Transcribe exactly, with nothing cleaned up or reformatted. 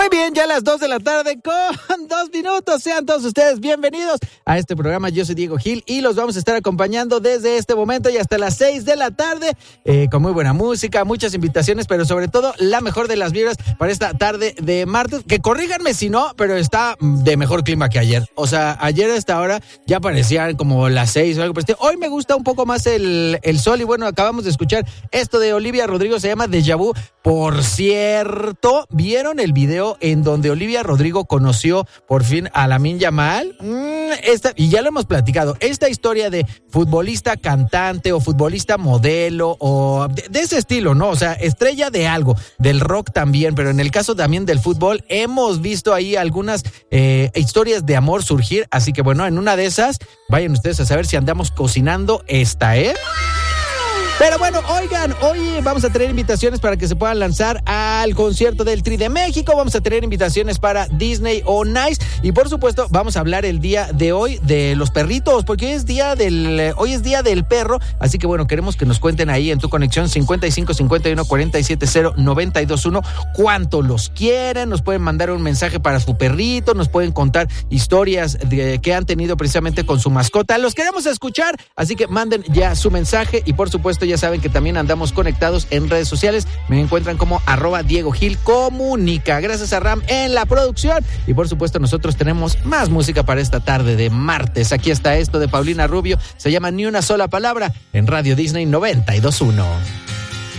Muy bien, ya a las dos de la tarde con dos minutos. Sean todos ustedes bienvenidos a este programa. Yo soy Diego Gil y los vamos a estar acompañando desde este momento y hasta las seis de la tarde eh, con muy buena música, muchas invitaciones, pero sobre todo la mejor de las vibras para esta tarde de martes. Que corríganme si no, pero está de mejor clima que ayer. O sea, ayer a esta hora ya parecían como las seis o algo. Pero hoy me gusta un poco más el, el sol y bueno, acabamos de escuchar esto de Olivia Rodrigo, se llama Déjà Vu. Por cierto, ¿vieron el video en donde Olivia Rodrigo conoció por fin a Lamine Yamal? Mm, esta, y ya lo hemos platicado, esta historia de futbolista cantante o futbolista modelo o de, de ese estilo, ¿no? O sea, estrella de algo, del rock también, pero en el caso también del fútbol, hemos visto ahí algunas eh, historias de amor surgir, así que bueno, en una de esas, vayan ustedes a saber si andamos cocinando esta, ¿eh? Pero bueno, oigan, hoy vamos a tener invitaciones para que se puedan lanzar al concierto del Tri de México, vamos a tener invitaciones para Disney on Ice y por supuesto vamos a hablar el día de hoy de los perritos, porque hoy es día del hoy es día del perro, así que bueno, queremos que nos cuenten ahí en tu conexión cincuenta y cinco cincuenta y uno cuarenta y siete cero noventa y dos uno cuánto los quieren, nos pueden mandar un mensaje para su perrito, nos pueden contar historias de, que han tenido precisamente con su mascota, los queremos escuchar, así que manden ya su mensaje y por supuesto ya saben que también andamos conectados en redes sociales. Me encuentran como arroba Diego Gil Comunica. Gracias a Ram en la producción. Y por supuesto nosotros tenemos más música para esta tarde de martes. Aquí está esto de Paulina Rubio. Se llama Ni una sola palabra en Radio Disney noventa y dos punto uno.